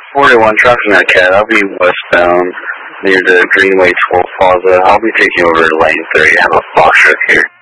41 traffic at Cat. I'll be westbound near the Greenway Toll Plaza. I'll be taking over lane 3. I have a box truck here.